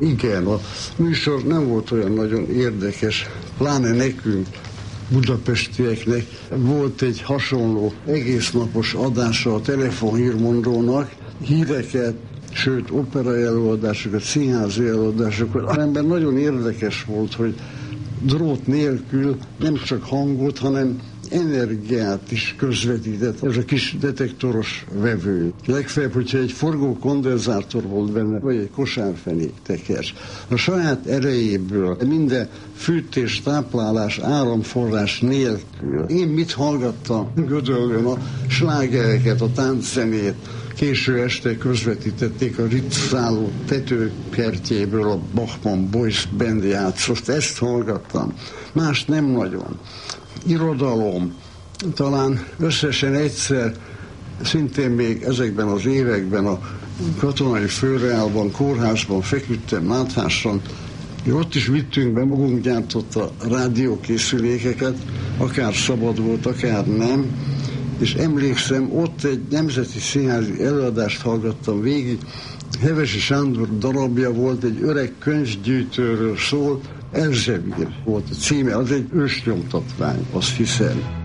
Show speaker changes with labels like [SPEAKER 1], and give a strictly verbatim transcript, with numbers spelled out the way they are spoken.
[SPEAKER 1] Igen, a műsor nem volt olyan nagyon érdekes, pláne nekünk, budapestieknek. Volt egy hasonló egésznapos adása a telefonhírmondónak, híreket, sőt opera előadásokat, színházi előadásokat. Ember nagyon érdekes volt, hogy drót nélkül nem csak hangot, hanem energiát is közvetített ez a kis detektoros vevő. Legfeljebb, hogyha egy forgó kondenzátor volt benne, vagy egy kosárfenék tekercs. A saját erejéből minden fűtés, táplálás, áramforrás nélkül. Én mit hallgattam Gödöllőn, a slágereket, a tánczenét, késő este közvetítették a Ritz-szálló tetőkertjéből a Bachmann Boys Band játszott. Ezt hallgattam. Más nem nagyon. Irodalom. Talán összesen egyszer, szintén még ezekben az években a katonai főreálban, kórházban feküdtem Mátháson. Ott is vittünk be, magunk gyártott a rádiókészülékeket, akár szabad volt, akár nem. És emlékszem, ott egy nemzeti színházi előadást hallgattam végig. Hevesi Sándor darabja volt, egy öreg könyvgyűjtőről szól, Elzsebír volt a címe, az egy ősnyomtatvány, azt hiszem.